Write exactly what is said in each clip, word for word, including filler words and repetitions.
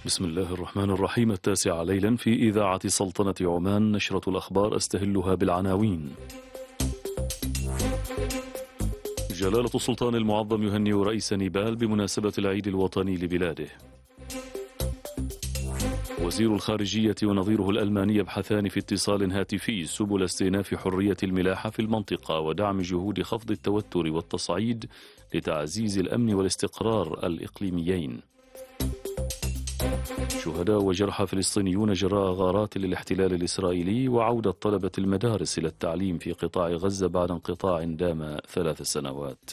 بسم الله الرحمن الرحيم. التاسعة ليلا في إذاعة سلطنة عمان، نشرة الأخبار أستهلها بالعناوين. جلالة السلطان المعظم يهنئ رئيس نيبال بمناسبة العيد الوطني لبلاده. وزير الخارجية ونظيره الألماني يبحثان في اتصال هاتفي سبل استئناف حرية الملاحة في المنطقة ودعم جهود خفض التوتر والتصعيد لتعزيز الأمن والاستقرار الإقليميين. شهداء وجرحى فلسطينيون جراء غارات للاحتلال الإسرائيلي، وعودة طلبة المدارس إلى التعليم في قطاع غزة بعد انقطاع دام ثلاث سنوات.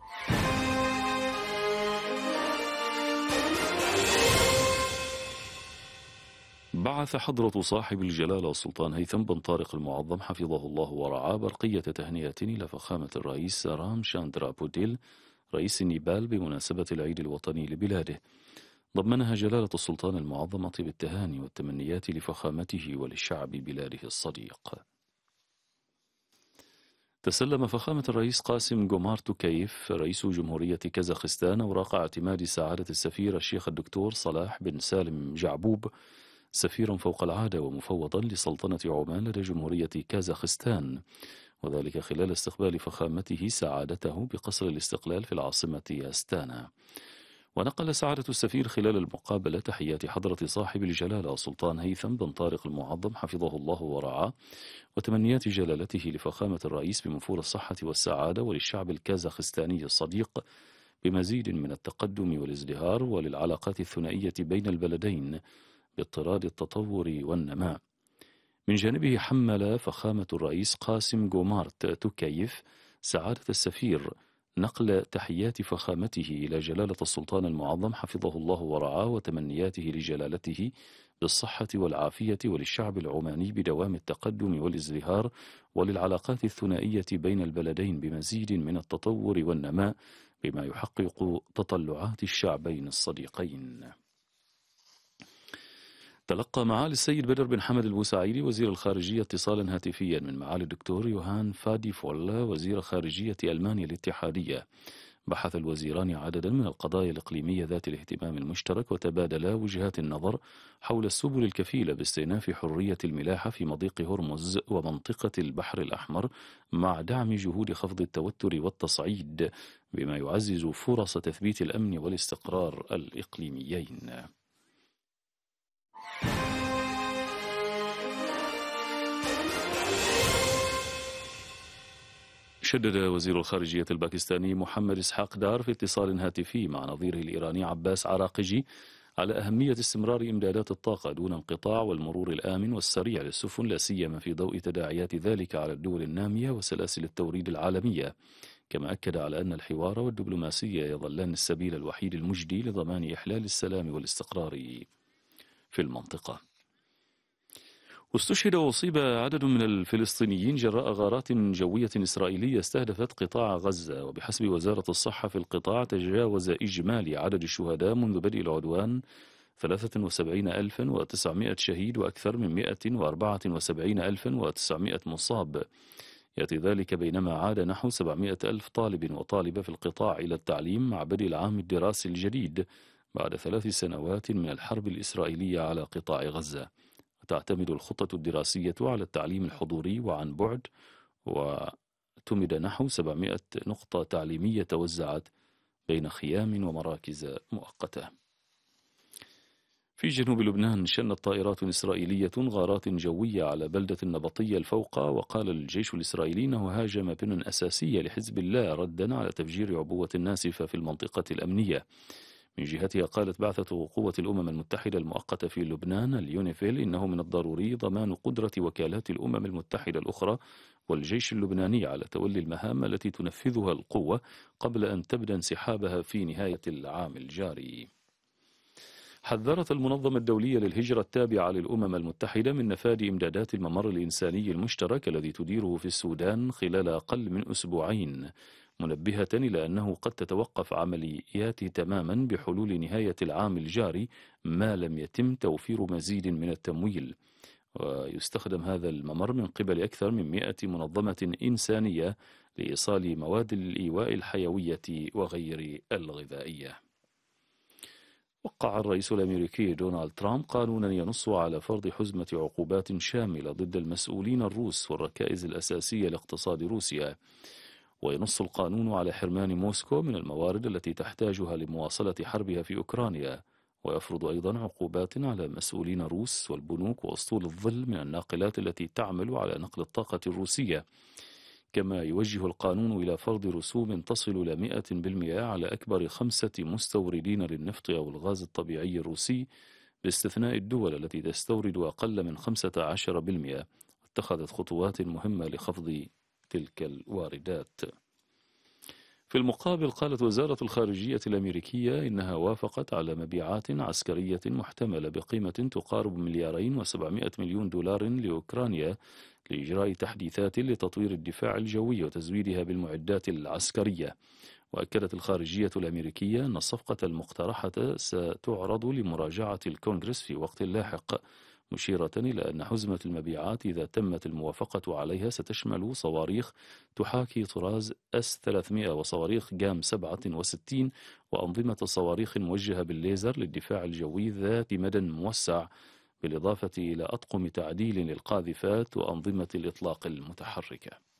بعث حضرة صاحب الجلالة السلطان هيثم بن طارق المعظم حفظه الله ورعاه برقية تهنئة إلى فخامة الرئيس رام شاندرا بوديل رئيس نيبال بمناسبة العيد الوطني لبلاده. ضمنها جلالة السلطان المعظم أطيب التهاني والتمنيات لفخامته وللشعب بلاده الصديق. تسلم فخامة الرئيس قاسم جومار توكايف رئيس جمهورية كازاخستان أوراق اعتماد سعادة السفير الشيخ الدكتور صلاح بن سالم جعبوب سفيرا فوق العادة ومفوضا لسلطنة عمان لدى جمهورية كازاخستان، وذلك خلال استقبال فخامته سعادته بقصر الاستقلال في العاصمة أستانا. ونقل سعادة السفير خلال المقابلة تحيات حضرة صاحب الجلالة السلطان هيثم بن طارق المعظم حفظه الله ورعاه وتمنيات جلالته لفخامة الرئيس بمفور الصحة والسعادة وللشعب الكازاخستاني الصديق بمزيد من التقدم والازدهار وللعلاقات الثنائية بين البلدين باضطراد التطور والنماء. من جانبه حمل فخامة الرئيس قاسم جومارت توكايف سعادة السفير نقل تحيات فخامته إلى جلالة السلطان المعظم حفظه الله ورعاه وتمنياته لجلالته بالصحة والعافية وللشعب العماني بدوام التقدم والازدهار وللعلاقات الثنائية بين البلدين بمزيد من التطور والنماء بما يحقق تطلعات الشعبين الصديقين. تلقى معالي السيد بدر بن حمد البوسعيدي وزير الخارجية اتصالا هاتفيا من معالي الدكتور يوهان فادي فولا وزير خارجية ألمانيا الاتحادية. بحث الوزيران عددا من القضايا الإقليمية ذات الاهتمام المشترك وتبادلا وجهات النظر حول السبل الكفيلة باستئناف حرية الملاحة في مضيق هرمز ومنطقة البحر الأحمر مع دعم جهود خفض التوتر والتصعيد بما يعزز فرص تثبيت الأمن والاستقرار الإقليميين. شدد وزير الخارجية الباكستاني محمد إسحاق دار في اتصال هاتفي مع نظيره الإيراني عباس عراقجي على أهمية استمرار إمدادات الطاقة دون انقطاع والمرور الآمن والسريع للسفن، لا سيما في ضوء تداعيات ذلك على الدول النامية وسلاسل التوريد العالمية. كما أكد على أن الحوار والدبلوماسية يظلان السبيل الوحيد المجدي لضمان إحلال السلام والاستقرار في المنطقة. واستشهد وأصيب عدد من الفلسطينيين جراء غارات جوية إسرائيلية استهدفت قطاع غزة، وبحسب وزارة الصحة في القطاع تجاوز إجمالي عدد الشهداء منذ بدء العدوان ثلاثة وسبعين ألفا وتسعمائة شهيد وأكثر من مائة وأربعة وسبعين ألفا وتسعمائة مصاب. يأتي ذلك بينما عاد نحو سبعمائة ألف طالب وطالبة في القطاع إلى التعليم مع بدء العام الدراسي الجديد بعد ثلاث سنوات من الحرب الإسرائيلية على قطاع غزة. تعتمد الخطة الدراسية على التعليم الحضوري وعن بعد، وتمد نحو سبعمائة نقطة تعليمية توزعت بين خيام ومراكز مؤقتة. في جنوب لبنان شنت طائرات إسرائيلية غارات جوية على بلدة النبطية الفوقى، وقال الجيش الإسرائيلي أنه هاجم بنى أساسية لحزب الله ردا على تفجير عبوة ناسفة في المنطقة الأمنية. من جهتها قالت بعثة قوة الأمم المتحدة المؤقتة في لبنان اليونيفيل إنه من الضروري ضمان قدرة وكالات الأمم المتحدة الأخرى والجيش اللبناني على تولي المهام التي تنفذها القوة قبل أن تبدأ انسحابها في نهاية العام الجاري. حذرت المنظمة الدولية للهجرة التابعة للأمم المتحدة من نفاذ إمدادات الممر الإنساني المشترك الذي تديره في السودان خلال أقل من أسبوعين، منبهة إلى أنه قد تتوقف عملياته تماما بحلول نهاية العام الجاري ما لم يتم توفير مزيد من التمويل. ويستخدم هذا الممر من قبل أكثر من مائة منظمة إنسانية لإيصال مواد الإيواء الحيوية وغير الغذائية. وقع الرئيس الأمريكي دونالد ترامب قانونا ينص على فرض حزمة عقوبات شاملة ضد المسؤولين الروس والركائز الأساسية لاقتصاد روسيا. وينص القانون على حرمان موسكو من الموارد التي تحتاجها لمواصلة حربها في أوكرانيا، ويفرض أيضا عقوبات على مسؤولين روس والبنوك وأسطول الظل من الناقلات التي تعمل على نقل الطاقة الروسية. كما يوجه القانون إلى فرض رسوم تصل إلى مئة بالمئة على أكبر خمسة مستوردين للنفط أو الغاز الطبيعي الروسي، باستثناء الدول التي تستورد أقل من خمسة عشر بالمئة. اتخذت خطوات مهمة لخفض تلك الواردات. في المقابل، قالت وزارة الخارجية الأمريكية إنها وافقت على مبيعات عسكرية محتملة بقيمة تقارب مليارين وسبعمائة مليون دولار لأوكرانيا لإجراء تحديثات لتطوير الدفاع الجوي وتزويدها بالمعدات العسكرية. وأكدت الخارجية الأمريكية أن الصفقة المقترحة ستعرض لمراجعة الكونغرس في وقت لاحق، مشيرة إلى أن حزمة المبيعات إذا تمت الموافقة عليها ستشمل صواريخ تحاكي طراز إس ثلاثمائة وصواريخ جام سبعة وستين وأنظمة صواريخ موجهة بالليزر للدفاع الجوي ذات مدى موسع، بالإضافة إلى أطقم تعديل للقاذفات وأنظمة الإطلاق المتحركة.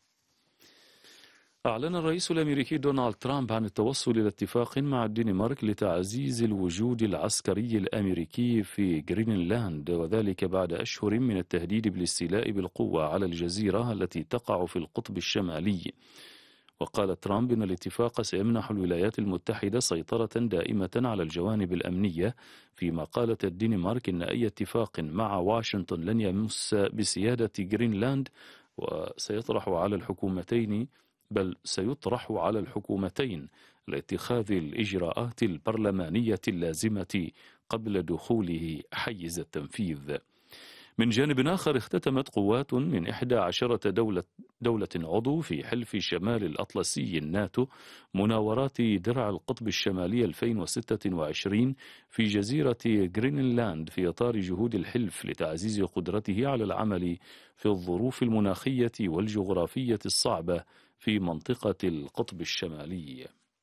أعلن الرئيس الأمريكي دونالد ترامب عن التوصل إلى اتفاق مع الدنمارك لتعزيز الوجود العسكري الأمريكي في جرينلاند، وذلك بعد أشهر من التهديد بالاستيلاء بالقوة على الجزيرة التي تقع في القطب الشمالي. وقال ترامب إن الاتفاق سيمنح الولايات المتحدة سيطرة دائمة على الجوانب الأمنية، فيما قالت الدنمارك إن أي اتفاق مع واشنطن لن يمس بسيادة جرينلاند، وسيطرح على الحكومتين بل سيطرح على الحكومتين لاتخاذ الإجراءات البرلمانية اللازمة قبل دخوله حيز التنفيذ. من جانب آخر، اختتمت قوات من إحدى عشرة دولة, دولة عضو في حلف شمال الأطلسي الناتو مناورات درع القطب الشمالي ألفين وستة وعشرين في جزيرة جرينلاند في إطار جهود الحلف لتعزيز قدرته على العمل في الظروف المناخية والجغرافية الصعبة في منطقة القطب الشمالي.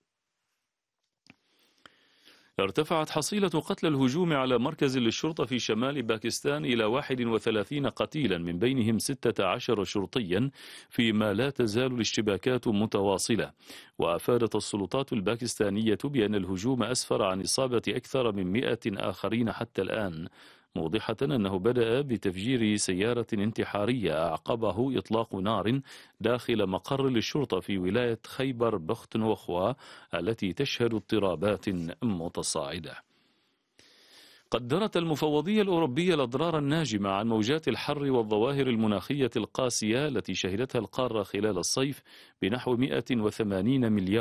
ارتفعت حصيلة قتلى الهجوم على مركز للشرطة في شمال باكستان إلى واحد وثلاثين قتيلا، من بينهم ستة عشر شرطيا، فيما لا تزال الاشتباكات متواصلة. وأفادت السلطات الباكستانية بأن الهجوم أسفر عن إصابة أكثر من مئة آخرين حتى الآن، موضحة أنه بدأ بتفجير سيارة انتحارية أعقبه إطلاق نار داخل مقر للشرطة في ولاية خيبر بختونخوا التي تشهد اضطرابات متصاعدة. قدرت المفوضية الأوروبية الأضرار الناجمة عن موجات الحر والظواهر المناخية القاسية التي شهدتها القارة خلال الصيف بنحو مئة وثمانين مليار